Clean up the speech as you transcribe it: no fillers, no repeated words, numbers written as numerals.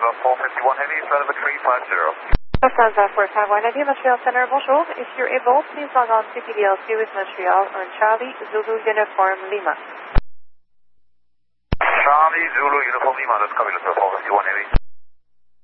451 Heavy, Flight 350. Lufthansa 451 Heavy, Montreal Center, bonjour. If you're able, please log on to PDLC with Montreal on Charlie Zulu Uniform Lima. Charlie Zulu Uniform Lima, that's coming to 451 Heavy.